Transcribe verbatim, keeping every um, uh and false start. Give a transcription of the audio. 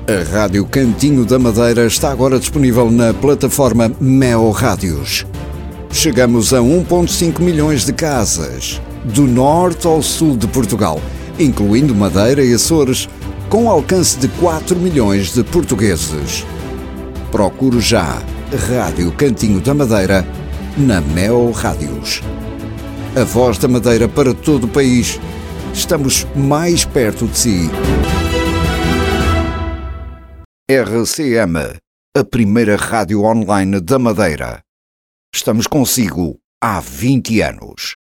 A Rádio Cantinho da Madeira está agora disponível na plataforma Meo Rádios. Chegamos a um vírgula cinco milhões de casas, do norte ao sul de Portugal, incluindo Madeira e Açores, com alcance de quatro milhões de portugueses. Procure já Rádio Cantinho da Madeira na Meo Rádios. A voz da Madeira para todo o país. Estamos mais perto de si. R C M, a primeira rádio online da Madeira. Estamos consigo há vinte anos.